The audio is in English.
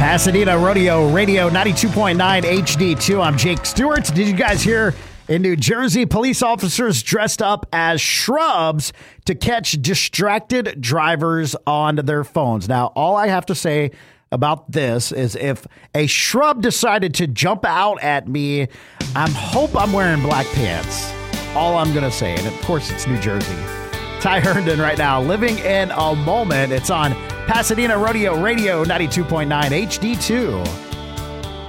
Pasadena Rodeo Radio 92.9 HD2. I'm Jake Stewart. Did you guys hear in New Jersey, police officers dressed up as shrubs to catch distracted drivers on their phones? Now, all I have to say about this is if a shrub decided to jump out at me, hope I'm wearing black pants. All I'm going to say. And of course, it's New Jersey. Ty Herndon right now, living in a moment. It's on Pasadena Rodeo Radio 92.9 HD2.